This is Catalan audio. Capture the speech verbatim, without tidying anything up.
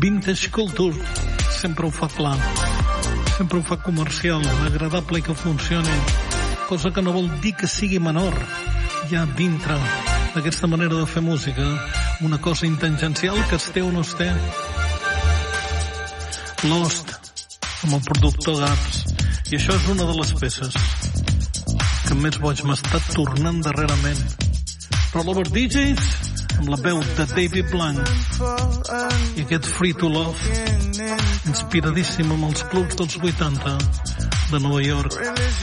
Vintage Culture sempre ho fa clar, sempre ho fa comercial, agradable i que funcioni, cosa que no vol dir que sigui menor. Hi ha dintre d'aquesta manera de fer música una cosa intangencial que es té o no es té. Lost, amb el productor Gaps, i això és una de les peces que més boig m'ha estat tornant darrerament. Rollover D Js, amb la veu de David Blanc i aquest Free to Love, inspiradíssim amb els clubs dels vuitanta de Nova York.